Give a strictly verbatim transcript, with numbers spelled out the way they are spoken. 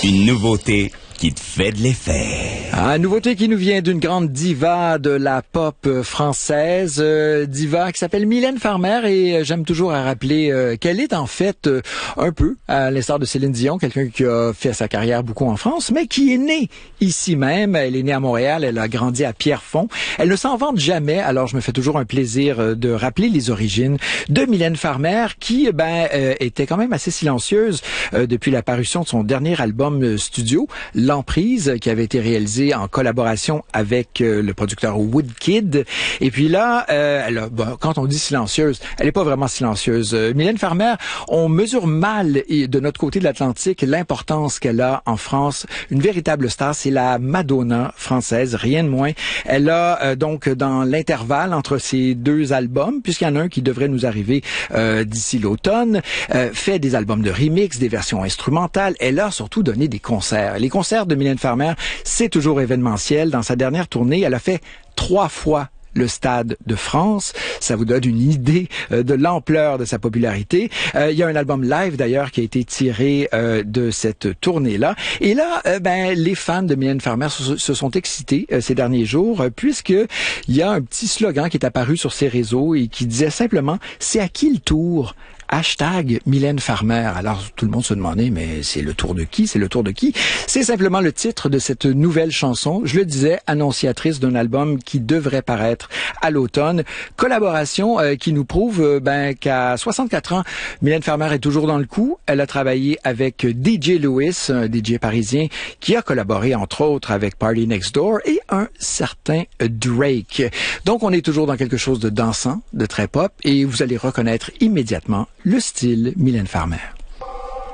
Une nouveauté qui te fait de l'effet. Ah, nouveauté qui nous vient d'une grande diva de la pop française, euh, diva qui s'appelle Mylène Farmer, et euh, j'aime toujours à rappeler euh, qu'elle est en fait euh, un peu à l'instar de Céline Dion, quelqu'un qui a fait sa carrière beaucoup en France, mais qui est née ici même. Elle est née à Montréal, elle a grandi à Pierrefonds. Elle ne s'en vante jamais, alors je me fais toujours un plaisir euh, de rappeler les origines de Mylène Farmer, qui ben euh, était quand même assez silencieuse euh, depuis la parution de son dernier album euh, studio, L'Emprise, qui avait été réalisé en collaboration avec euh, le producteur Woodkid. Et puis là, euh, elle a, bon, quand on dit silencieuse, elle n'est pas vraiment silencieuse. Euh, Mylène Farmer, on mesure mal et de notre côté de l'Atlantique l'importance qu'elle a en France. Une véritable star, c'est la Madonna française, rien de moins. Elle a euh, donc dans l'intervalle entre ces deux albums, puisqu'il y en a un qui devrait nous arriver euh, d'ici l'automne, euh, fait des albums de remix, des versions instrumentales. Elle a surtout donné des concerts. Les concerts de Mylène Farmer, c'est toujours événementiel. Dans sa dernière tournée, elle a fait trois fois le Stade de France. Ça vous donne une idée euh, de l'ampleur de sa popularité. Euh, il y a un album live d'ailleurs qui a été tiré euh, de cette tournée-là. Et là, euh, ben les fans de Mylène Farmer se, se sont excités euh, ces derniers jours, euh, puisque il y a un petit slogan qui est apparu sur ses réseaux et qui disait simplement « C'est à qui le tour ?» Hashtag Mylène Farmer. Alors, tout le monde se demandait, mais c'est le tour de qui? C'est le tour de qui? C'est simplement le titre de cette nouvelle chanson. Je le disais, annonciatrice d'un album qui devrait paraître à l'automne. Collaboration euh, qui nous prouve euh, ben, qu'à soixante-quatre ans, Mylène Farmer est toujours dans le coup. Elle a travaillé avec D J Lewis, un D J parisien, qui a collaboré entre autres avec Party Next Door et un certain Drake. Donc, on est toujours dans quelque chose de dansant, de très pop, et vous allez reconnaître immédiatement le style Mylène Farmer.